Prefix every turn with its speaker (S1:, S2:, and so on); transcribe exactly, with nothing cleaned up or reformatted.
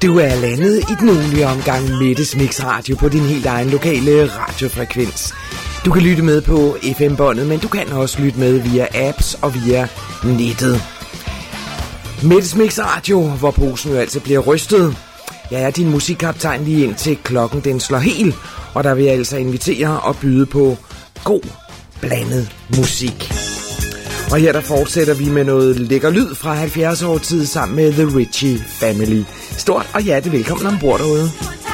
S1: Du er landet i den ugenlige omgang Mettes Mix Radio på din helt egen lokale radiofrekvens. Du kan lytte med på F M-båndet, men du kan også lytte med via apps og via nettet. Mettes Mix Radio, hvor posen jo altså bliver rystet. Jeg er din musikkaptajn lige indtil klokken den slår helt, og der vil jeg altså invitere og byde på god blandet musik. Og her der fortsætter vi med noget lækker lyd fra halvfjerds år tid sammen med The Ritchie Family. Stort og hjertelig velkommen ombord derude.